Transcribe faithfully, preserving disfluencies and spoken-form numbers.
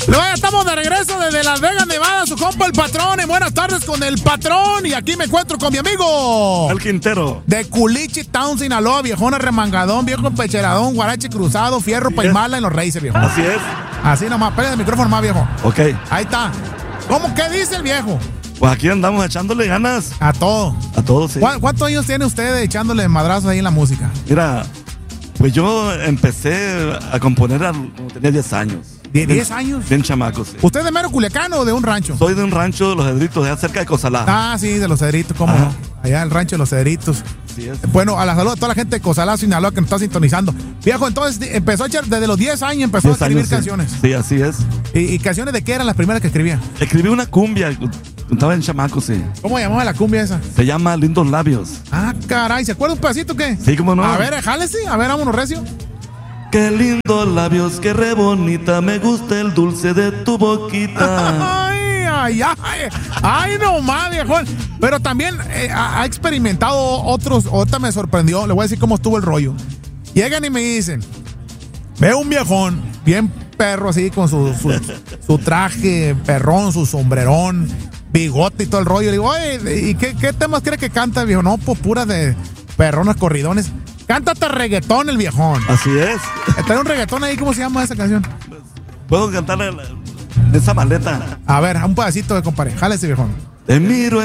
Luego ya estamos de regreso desde Las Vegas, Nevada, su compa el Patrón. En buenas tardes con el Patrón. Y aquí me encuentro con mi amigo El Quintero. de Culichi Town, Sinaloa, viejona remangadón, viejo pecheradón, guarache cruzado, fierro, paimala en los raíces, viejo. Así es. Así nomás, pégale el micrófono más, viejo. Ok. Ahí está. ¿Cómo qué dice el viejo? Pues aquí andamos echándole ganas. A todo. A todos, sí. ¿Cu- ¿Cuántos años tiene usted echándole madrazos ahí en la música? Mira, pues yo empecé a componer a- cuando tenía diez años. ¿De diez años? Bien chamaco, sí. ¿Usted es de mero Culiacano o de un rancho? Soy de un rancho de los Cedritos, allá cerca de Cozalá. Ah, sí, de los Cedritos, cómo Ajá. no. Allá el rancho de los Cedritos. Así es. Bueno, a la salud de toda la gente de Cozalá, Sinaloa, que nos está sintonizando. Viejo, entonces empezó a echar, desde los diez años empezó diez a escribir años, sí. canciones. Sí, así es. ¿Y, y canciones de qué eran las primeras que escribía? Escribí una cumbia, estaba en chamaco, sí. ¿Cómo llamaba la cumbia esa? Se llama Lindos Labios. Ah, caray, ¿se acuerda un pedacito o qué? Sí, cómo no. A ver, jálese, a ver, vámonos, recio. Qué lindos labios, qué re bonita, me gusta el dulce de tu boquita. Ay, ay, ay, ay, no más, viejón. Pero también eh, ha, ha experimentado otros, ahorita me sorprendió, le voy a decir cómo estuvo el rollo. Llegan y me dicen, veo un viejón, bien perro así, con su, su, su traje perrón, su sombrerón, bigote y todo el rollo. Le digo, oye, ¿y qué, qué temas crees que canta el viejo? No, pues puras de perronas, corridones. Cántate reggaetón el viejón. Así es. Está un reggaetón ahí, ¿cómo se llama esa canción? Puedo cantar esa maleta. A ver, un pedacito de compadre, jálese viejón. Te miro